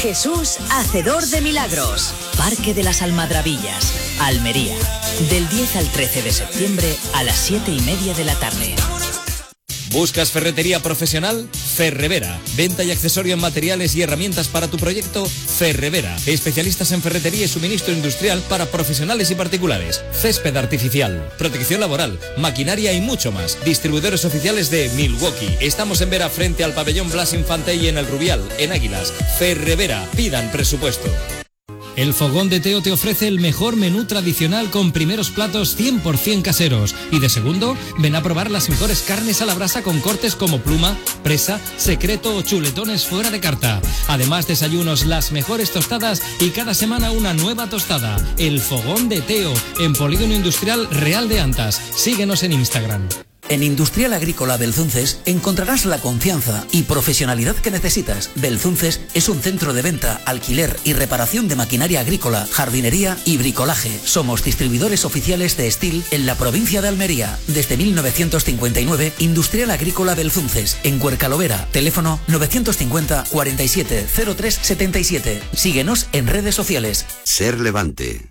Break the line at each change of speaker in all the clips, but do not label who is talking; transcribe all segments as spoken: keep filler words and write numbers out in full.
Jesús, hacedor de milagros. Parque de las Almadrabillas, Almería. Del diez al trece de septiembre a las siete y media de la tarde.
¿Buscas ferretería profesional? Ferrevera. Venta y accesorio en materiales y herramientas para tu proyecto. Ferrevera. Especialistas en ferretería y suministro industrial para profesionales y particulares. Césped artificial, protección laboral, maquinaria y mucho más. Distribuidores oficiales de Milwaukee. Estamos en Vera frente al pabellón Blas Infante y en el Rubial, en Águilas. Ferrevera. Pidan presupuesto.
El Fogón de Teo te ofrece el mejor menú tradicional con primeros platos cien por ciento caseros. Y de segundo, ven a probar las mejores carnes a la brasa con cortes como pluma, presa, secreto o chuletones fuera de carta. Además, desayunos, las mejores tostadas y cada semana una nueva tostada. El Fogón de Teo, en Polígono Industrial Real de Antas. Síguenos en Instagram.
En Industrial Agrícola Belzunces encontrarás la confianza y profesionalidad que necesitas. Belzunces es un centro de venta, alquiler y reparación de maquinaria agrícola, jardinería y bricolaje. Somos distribuidores oficiales de Steel en la provincia de Almería. Desde mil novecientos cincuenta y nueve, Industrial Agrícola Belzunces, en Cuercalovera. Teléfono novecientos cincuenta, cuarenta y siete, cero tres setenta y siete. Síguenos en redes sociales.
Ser Levante.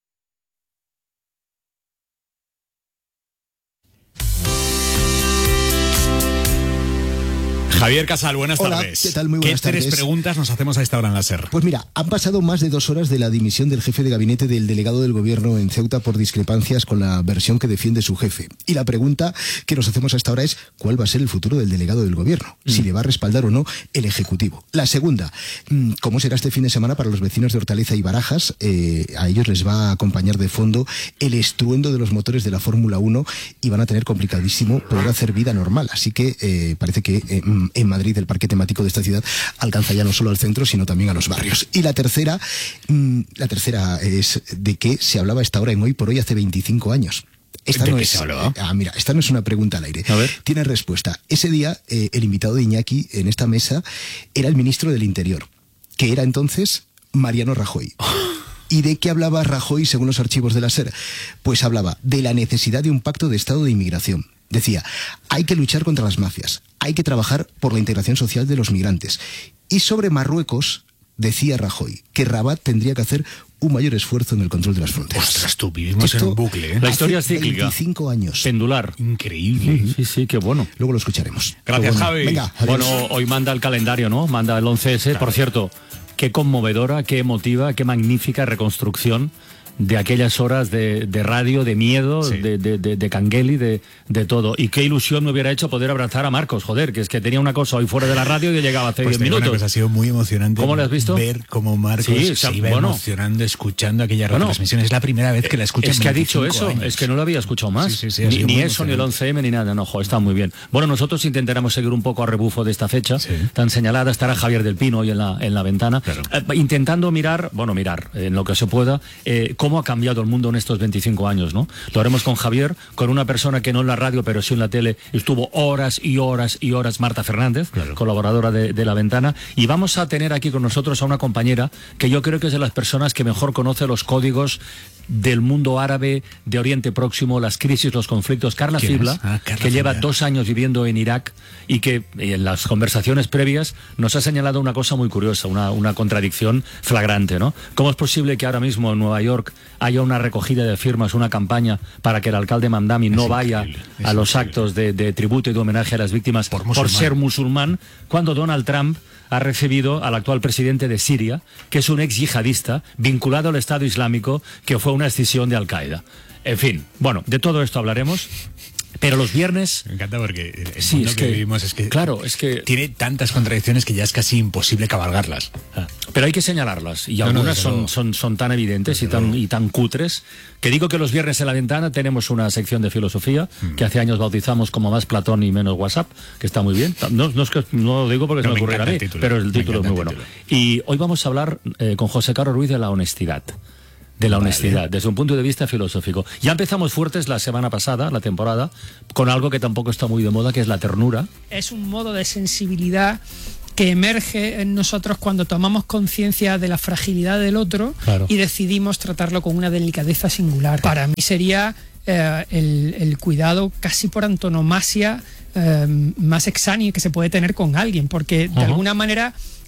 Javier Casal, buenas
Hola,
tardes.
¿qué tal? Muy buenas
¿Qué tres
tardes.
preguntas nos hacemos a esta hora en la SER?
Pues mira, han pasado más de dos horas de la dimisión del jefe de gabinete del delegado del gobierno en Ceuta por discrepancias con la versión que defiende su jefe. Y la pregunta que nos hacemos a esta hora es ¿cuál va a ser el futuro del delegado del gobierno? Mm. Si le va a respaldar o no el Ejecutivo. La segunda, ¿cómo será este fin de semana para los vecinos de Hortaleza y Barajas? Eh, a ellos les va a acompañar de fondo el estruendo de los motores de la Fórmula uno y van a tener complicadísimo poder hacer vida normal. Así que eh, parece que eh, en Madrid el parque temático de esta ciudad alcanza ya no solo al centro, sino también a los barrios. Y la tercera, mmm, la tercera es de qué se hablaba a esta hora en Hoy por Hoy hace veinticinco años. Esta
¿De
no
qué
es,
se hablaba?
Ah, mira, esta no es una pregunta al aire.
A ver.
Tiene respuesta. Ese día, eh, el invitado de Iñaki en esta mesa era el ministro del Interior, que era entonces Mariano Rajoy. ¿Y de qué hablaba Rajoy según los archivos de la SER? Pues hablaba de la necesidad de un pacto de Estado de inmigración. Decía, hay que luchar contra las mafias, hay que trabajar por la integración social de los migrantes. Y sobre Marruecos, decía Rajoy, que Rabat tendría que hacer un mayor esfuerzo en el control de las fronteras.
Ostras, tú vivimos en un bucle, ¿eh?
La historia es cíclica.
veinticinco años.
Pendular.
Increíble.
Sí, sí, qué bueno.
Luego lo escucharemos.
Gracias,
bueno.
Javi.
Venga, adiós.
Bueno, hoy manda el calendario, ¿no? Manda el once ese. Claro. Por cierto, qué conmovedora, qué emotiva, qué magnífica reconstrucción de aquellas horas de, de radio, de miedo, sí. de, de, de, de cangueli, de, de todo. Y qué ilusión me hubiera hecho poder abrazar a Marcos, joder, que es que tenía una cosa hoy fuera de la radio y llegaba hace diez
pues
minutos.
Una cosa, ha sido muy emocionante.
¿Cómo lo has visto?
Ver cómo Marcos
sí,
se iba bueno, emocionando escuchando aquella
bueno,
retransmisión. Es la primera vez que la escucho.
Es que ha dicho
eso,
años. Es que no lo había escuchado más.
Sí, sí, sí,
ni ni eso, ni el once eme, ni nada. No, jo, está muy bien. Bueno, nosotros intentaremos seguir un poco a rebufo de esta fecha sí. tan señalada. Estará Javier del Pino hoy en la, en la ventana. Claro. Eh, intentando mirar, bueno, mirar en lo que se pueda, eh, cómo ha cambiado el mundo en estos veinticinco años, ¿no? Lo haremos con Javier, con una persona que no en la radio, pero sí en la tele, estuvo horas y horas y horas, Marta Fernández, claro. colaboradora de, de La Ventana, y vamos a tener aquí con nosotros a una compañera que yo creo que es de las personas que mejor conoce los códigos del mundo árabe, de Oriente Próximo, las crisis, los conflictos. Carla Fibla, ah, Carla que lleva Fibla. dos años viviendo en Irak y que en las conversaciones previas nos ha señalado una cosa muy curiosa, una, una contradicción flagrante, ¿no? ¿Cómo es posible que ahora mismo en Nueva York haya una recogida de firmas, una campaña para que el alcalde Mamdani es no vaya a los increíble. actos de, de tributo y de homenaje a las víctimas por, por ser musulmán, cuando Donald Trump ha recibido al actual presidente de Siria, que es un ex yihadista vinculado al Estado Islámico, que fue una escisión de Al-Qaeda? En fin, bueno, de todo esto hablaremos. Pero los viernes...
Me encanta porque el
sí,
mundo
es
que,
que
vivimos es que,
claro, es que
tiene tantas contradicciones que ya es casi imposible cabalgarlas.
Ah, pero hay que señalarlas, y
no,
algunas
no,
son, son, son tan evidentes y tan, y tan cutres, que digo que los viernes en La Ventana tenemos una sección de filosofía, mm. que hace años bautizamos como Más Platón y Menos WhatsApp, que está muy bien. No, no, es que, no lo digo porque no, se me ocurriera a mí, pero el título es muy bueno. Y hoy vamos a hablar eh, con José Carlos Ruiz de la honestidad. De la honestidad, vale. desde un punto de vista filosófico. Ya empezamos fuertes la semana pasada, la temporada, con algo que tampoco está muy de moda, que es la ternura.
Es un modo de sensibilidad que emerge en nosotros cuando tomamos conciencia de la fragilidad del otro, claro. y decidimos tratarlo con una delicadeza singular. Para mí sería eh, el, el cuidado casi por antonomasia eh, más exánime que se puede tener con alguien, porque de uh-huh. alguna manera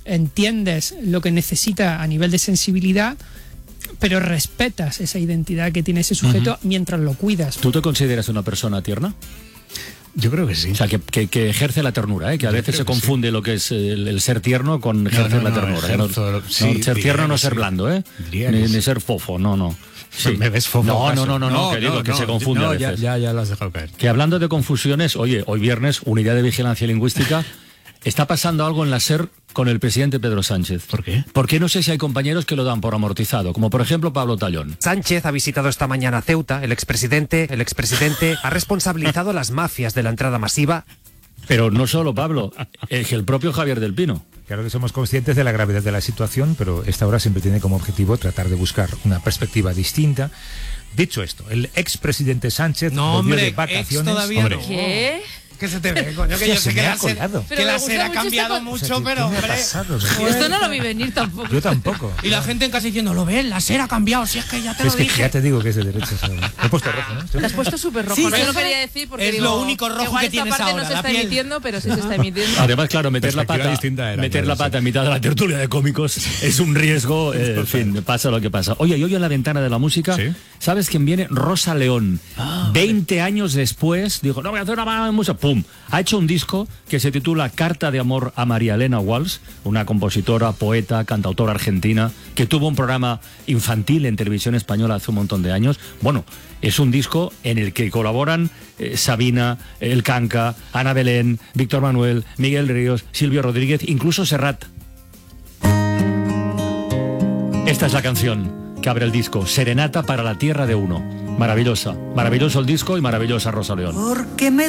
entiendes lo que necesita a nivel de sensibilidad, pero respetas esa identidad que tiene ese sujeto uh-huh. mientras lo cuidas.
¿Tú te consideras una persona tierna?
Yo creo que sí.
O sea, que, que, que ejerce la ternura, ¿eh? Que a
Yo
veces se confunde sí. lo que es el, el ser tierno con ejercer no, no, la ternura. No, ejerzo, no, sí, no, ser tierno no ser sí. blando, ¿eh? Ni, ni ser fofo, no, no.
Sí. ¿Me ves fofo?
No, no, no, no, no, que digo
no,
que
no,
se confunde
no,
a veces.
Ya, ya, ya lo has dejado caer.
Que hablando de confusiones, oye, hoy viernes, Unidad de Vigilancia Lingüística, está pasando algo en la SER con el presidente Pedro Sánchez.
¿Por qué?
Porque no sé si hay compañeros que lo dan por amortizado, como por ejemplo Pablo Tallón.
Sánchez ha visitado esta mañana Ceuta. El expresidente, el expresidente ha responsabilizado a las mafias de la entrada masiva.
Pero no solo Pablo, es el propio Javier del Pino.
Claro que somos conscientes de la gravedad de la situación, pero esta hora siempre tiene como objetivo tratar de buscar una perspectiva distinta. Dicho esto, el expresidente Sánchez
no, hombre,
de vacaciones.
Ex todavía
hombre,
no.
¿Qué?
¿Qué se te ve, coño? Que yo sé que la SER, que la SER ha cambiado
este
mucho,
o sea,
pero hombre.
Pasado,
esto no lo vi venir tampoco.
Yo tampoco.
Y la gente en casa diciendo, lo ves, la SER ha cambiado, si es que ya te
es
lo
que
dije.
Ya te digo que es de derecha. Me he puesto rojo, ¿no?
Te has puesto súper rojo.
Sí,
no,
sí,
yo no quería decir porque
es
digo,
lo único rojo
igual
que
esta
tienes
parte
ahora,
no se
la
está
piel.
emitiendo, pero sí se está emitiendo.
Además, claro, meter la pata,
era,
meter
claro,
la pata en mitad de la tertulia de cómicos es un riesgo. Eh, en fin, pasa lo que pasa. Oye, y hoy en la ventana de la música, ¿sí? ¿Sabes quién viene? Rosa León. Ah, veinte vale. años después, dijo, no voy a hacer una banda de música. ¡Pum! Ha hecho un disco que se titula Carta de amor a María Elena Walsh, una compositora, poeta, cantautora argentina, que tuvo un programa infantil en televisión española hace un montón de años. Bueno, es un disco en el que colaboran eh, Sabina, El Canca, Ana Belén, Víctor Manuel, Miguel Ríos, Silvio Rodríguez, incluso Serrat. Esta es la canción que abre el disco, Serenata para la Tierra de Uno. Maravillosa, maravilloso el disco y maravillosa Rosa León.
Porque me